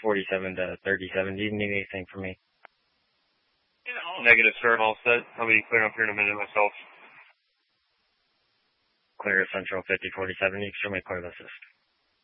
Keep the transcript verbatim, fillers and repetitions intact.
forty-seven to thirty-seven. Do you need anything from me? Negative, sir. All set. I'll be clearing up here in a minute myself. Clear Central fifty forty-seven. You can show me clear the assist.